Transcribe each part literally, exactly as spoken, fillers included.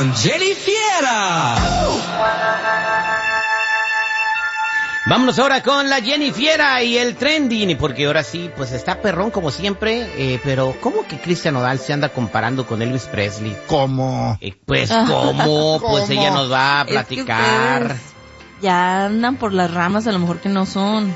con Jenny Fiera. Vámonos ahora con la Jenny Fiera y el trending, porque ahora sí, pues está perrón como siempre, eh, pero ¿cómo que Cristian Nodal se anda comparando con Elvis Presley? ¿Cómo? Eh, pues ¿cómo? Pues ella nos va a platicar. Es que ya andan por las ramas, a lo mejor que no son.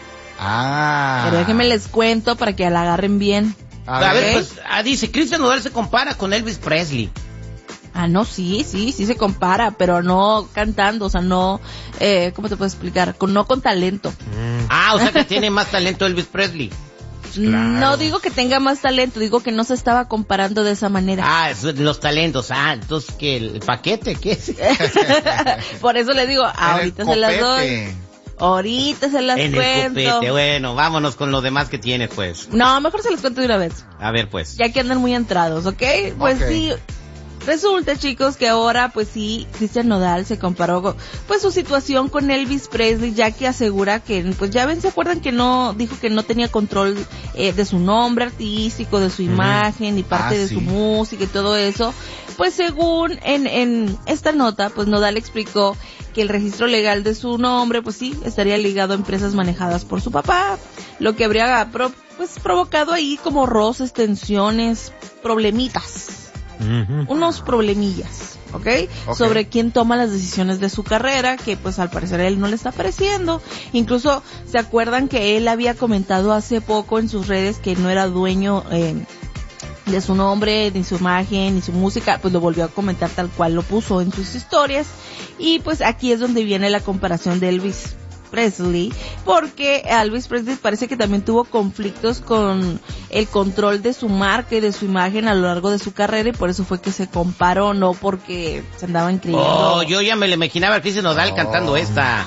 Ah. Pero déjenme les cuento para que la agarren bien. A, a ver, pues ah, dice, Cristian Nodal se compara con Elvis Presley. Ah, no, sí, sí, sí se compara, pero no cantando, o sea, no, eh, ¿cómo te puedo explicar? Con, no con talento. Mm. Ah, o sea que tiene más talento Elvis Presley. Claro. No digo que tenga más talento, digo que no se estaba comparando de esa manera. Ah, eso, los talentos, ah, entonces, ¿qué? ¿El paquete? ¿Qué es? Por eso le digo, ahorita se las doy. Ahorita se las en cuento. El copete, bueno, vámonos con lo demás que tiene, pues. No, mejor se las cuento de una vez. A ver, pues. Ya que andan muy entrados, ¿ok? Pues okay. Sí. Resulta, chicos, que ahora, pues sí, Cristian Nodal se comparó con, pues, su situación con Elvis Presley, ya que asegura que, pues, ya ven, ¿se acuerdan que no, dijo que no tenía control eh, de su nombre artístico, de su uh-huh. imagen, y parte ah, de sí. su música y todo eso? Pues, según en, en esta nota, pues, Nodal explicó que el registro legal de su nombre, pues sí, estaría ligado a empresas manejadas por su papá, lo que habría, pro, pues, provocado ahí como roces, tensiones, problemitas. Uh-huh. Unos problemillas, ¿okay? ¿ok? Sobre quién toma las decisiones de su carrera, que pues al parecer a él no le está pareciendo. Incluso se acuerdan que él había comentado hace poco en sus redes que no era dueño eh, de su nombre, ni su imagen, ni su música, pues lo volvió a comentar tal cual lo puso en sus historias. Y pues aquí es donde viene la comparación de Elvis Presley, porque Elvis Presley parece que también tuvo conflictos con el control de su marca y de su imagen a lo largo de su carrera, y por eso fue que se comparó, no porque se andaban creyendo. Oh, yo ya me lo imaginaba a Cristian Nodal oh. cantando esta.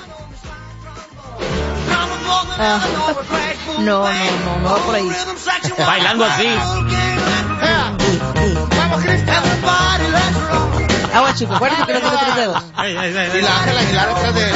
Ah, no, no, no, no va por ahí. Bailando así. Vamos, Cristian. Agua, chico, acuérdate que no tiene tres dedos. Y la Ángela Aguilar detrás de él.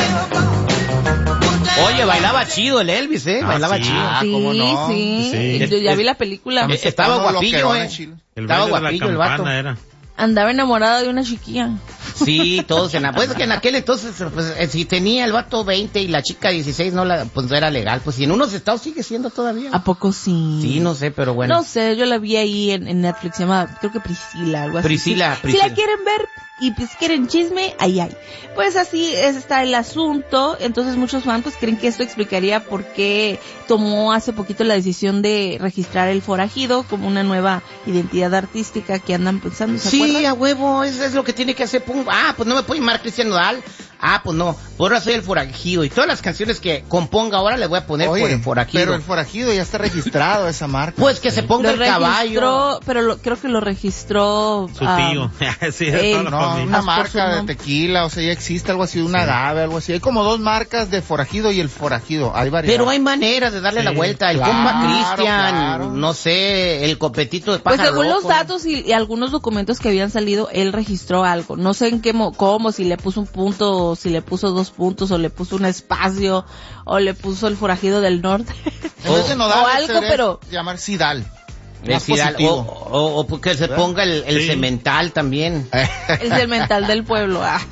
Oye, bailaba chido el Elvis, ¿eh? Ah, bailaba sí. chido. Ah, ¿cómo no? Sí, sí. Yo ya vi la película. El, estaba guapillo, ¿eh? El estaba guapillo el vato. Era. Andaba enamorado de una chiquilla. Sí, todos en la... Pues que en aquel entonces, pues, si tenía el vato veinte y la chica dieciséis, no la, pues no era legal. Pues si en unos estados sigue siendo todavía. ¿A poco sí? Sí, no sé, pero bueno. No sé, yo la vi ahí en, en Netflix, se llama, creo que Priscila, algo así. Priscila, si, Priscila. Si la quieren ver y pues quieren chisme, ahí hay. Pues así está el asunto. Entonces muchos fans pues creen que esto explicaría por qué tomó hace poquito la decisión de registrar el forajido como una nueva identidad artística que andan pensando, ¿se sí, acuerdan? A huevo, eso es lo que tiene que hacer. Pum. Ah, pues no me puedo llamar Cristian Nodal. Ah, pues no, ahora soy el forajido. Y todas las canciones que componga ahora le voy a poner Oye, por el forajido. Pero el forajido ya está registrado, esa marca. Pues que sí. se ponga lo el caballo. Pero lo, creo que lo registró su tío. Um, sí, él, no, una marca de tequila, o sea, ya existe algo así, un sí. agave, algo así. Hay como dos marcas de forajido y el forajido. Hay varias. Pero hay maneras de darle sí, la vuelta. El claro, compa Cristian, claro. no sé, el copetito de pájaro. Pues según loco. los datos y, y algunos documentos que habían salido, él registró algo. No sé en qué, cómo, si le puso un punto, si le puso dos puntos, o le puso un espacio, o le puso el forajido del norte. En vez de Nodal, o algo, pero llamar Sidal. El Sidal, o, o, o porque se ponga el, el sí. cemental también. El cemental del pueblo. Ah.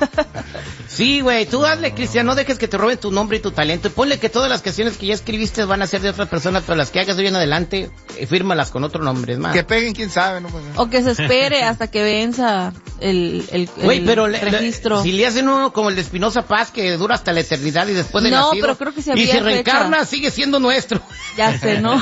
Sí, güey, tú hazle, Cristian, no dejes que te roben tu nombre y tu talento. Y ponle que todas las canciones que ya escribiste van a ser de otras personas, pero las que hagas de hoy en adelante, eh, fírmalas con otro nombre, es más. Que peguen, quién sabe, ¿no? O que se espere hasta que venza el, el, el Güey, pero le, registro. Le, si le hacen uno como el de Espinosa Paz, que dura hasta la eternidad y después de no, nacido, pero creo que se había y si reencarna, fecha. Sigue siendo nuestro. Ya sé, ¿no?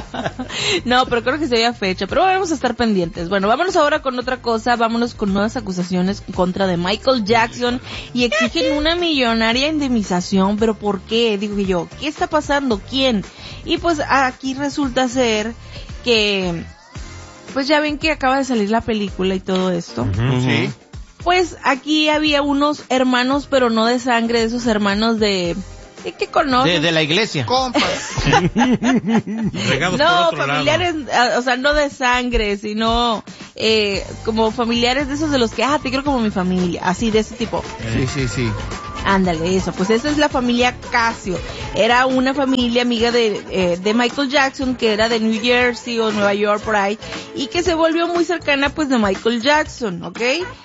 No, pero creo que se había fecha, pero vamos a estar pendientes. Bueno, vámonos ahora con otra cosa, vámonos con nuevas acusaciones en contra de Michael Jackson y exigen una millonaria indemnización, pero ¿por qué? Digo yo, ¿qué está pasando? ¿Quién? Y pues aquí resulta ser que, pues ya ven que acaba de salir la película y todo esto. Uh-huh. Sí. Pues aquí había unos hermanos, pero no de sangre, de esos hermanos de... ¿Qué conoces? De, de la iglesia. Compas. No, familiares, lado. O sea, no de sangre, sino eh, como familiares de esos de los que, ah, te quiero como mi familia, así de ese tipo. Sí, sí, sí. Ándale, eso, pues esa es la familia Casio. Era una familia amiga de, eh, de Michael Jackson, que era de New Jersey o Nueva York por ahí, y que se volvió muy cercana pues de Michael Jackson, ¿ok?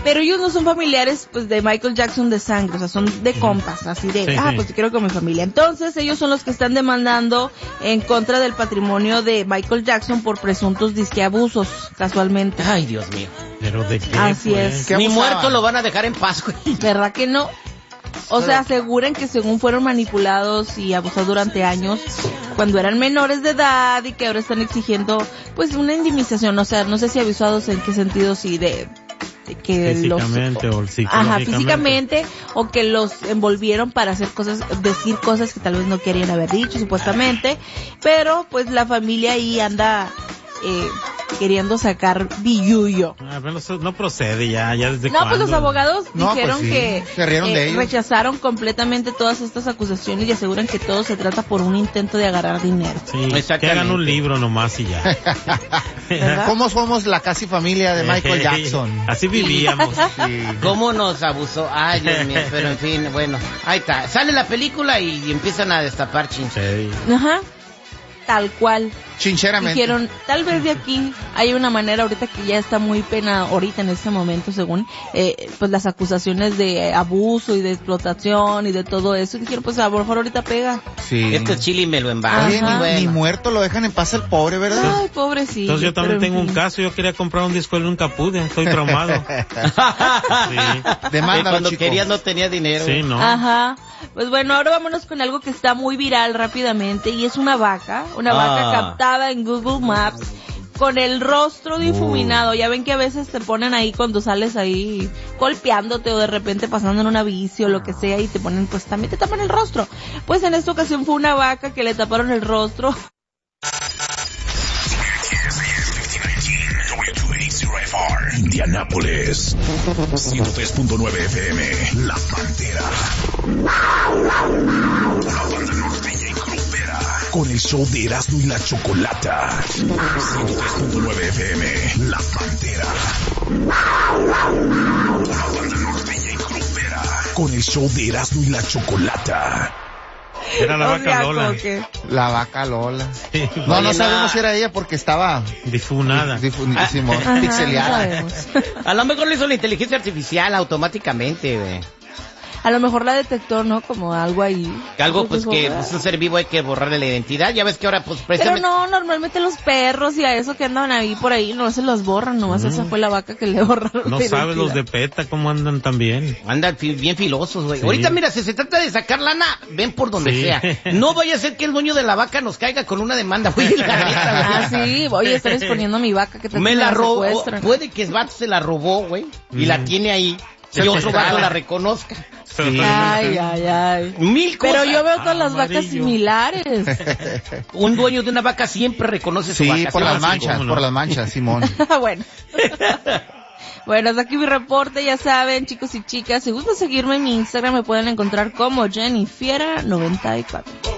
Pero ellos no son familiares, pues, de Michael Jackson de sangre, o sea, son de compas, así de, sí, ah, sí. pues te quiero con mi familia. Entonces, ellos son los que están demandando en contra del patrimonio de Michael Jackson por presuntos disque abusos, casualmente. Ay, Dios mío. ¿Pero de qué? Así pues? es. Ni muerto lo van a dejar en paz, güey. ¿Verdad que no? O sea, aseguran que según fueron manipulados y abusados durante años cuando eran menores de edad y que ahora están exigiendo pues una indemnización, o sea, no sé si abusados en qué sentido, si de, de que físicamente los o psicológicamente. Ajá, físicamente o que los envolvieron para hacer cosas, decir cosas que tal vez no querían haber dicho supuestamente, pero pues la familia ahí anda eh queriendo sacar billuyo. Ah, pero no, no procede ya, ya desde No, cuándo? Pues los abogados no, dijeron pues sí, que se rieron eh, de ellos. rechazaron completamente todas estas acusaciones y aseguran que todo se trata por un intento de agarrar dinero. Sí, que hagan un libro nomás y ya. ¿Cómo somos la casi familia de Michael Jackson? Así vivíamos. Sí. ¿Cómo nos abusó? Ay, Dios mío, pero en fin, bueno, ahí está. Sale la película y empiezan a destapar chinches. Sí. Ajá. Tal cual. Chincheramente. Dijeron, tal vez de aquí hay una manera ahorita que ya está muy pena ahorita en este momento según eh, pues las acusaciones de abuso y de explotación y de todo eso. Y dijeron, pues a lo mejor ahorita pega. Sí. Esto es chile y me lo embargo. Oye, ni, bueno. ni muerto lo dejan en paz el pobre, ¿verdad? Ay, pobrecito. Entonces yo también pero en tengo un fin. caso, yo quería comprar un disco y nunca pude, estoy traumado. Sí, Demándalo, Cuando chico. quería no tenía dinero. sí, ¿no? Ajá. Pues bueno, ahora vámonos con algo que está muy viral rápidamente y es una vaca, una vaca Ah. captada en Google Maps con el rostro difuminado. Ya ven que a veces te ponen ahí cuando sales ahí golpeándote o de repente pasando en una bici o lo que sea y te ponen, pues también te tapan el rostro. Pues en esta ocasión fue una vaca que le taparon el rostro. Indianápolis, ciento tres punto nueve F M, La Pantera. La banda norteña y grupera, con el show de Erasmo y la Chocolata. ciento tres punto nueve F M, La Pantera. La banda norteña y grupera, con el show de Erasmo y la Chocolata. Era la O vaca sea, Lola. como que- La vaca Lola. Sí. No, Oye, no sabemos la- si era ella porque estaba Difunada. difu- Simón, Ajá, pixeleada. sabemos. A lo mejor lo hizo la inteligencia artificial automáticamente, güey. A lo mejor la detectó, ¿no? Como algo ahí. Algo pues dijo, que "Ah". pues, un ser vivo hay que borrarle la identidad. Ya ves que ahora pues Pero precisamente... no, normalmente los perros y a eso que andan ahí por ahí no se los borran, nomás esa fue la vaca que le borraron. No la sabes los de identidad. PETA cómo andan también. Andan fi- bien filosos, güey. Sí. Ahorita, mira, si se trata de sacar lana, ven por donde Sí. sea. No vaya a ser que el dueño de la vaca nos caiga con una demanda, güey. La neta, güey. Ah, sí, voy a estar exponiendo a mi vaca que te Me la robó. secuestran. Puede que el vato se la robó, güey. Y la Mm. tiene ahí. Y Se otro secuestrada. vato la reconozca. Sí. Ay, ay, ay. Mil cosas. Pero yo veo todas las vacas Amarillo. similares. Un dueño de una vaca siempre reconoce su Sí, vaca. por ¿sí? las sí, manchas, cómo no. por las manchas, Simón. Bueno. Bueno, hasta aquí mi reporte, ya saben, chicos y chicas, si gustan seguirme en mi Instagram me pueden encontrar como Jennifiera noventa y cuatro.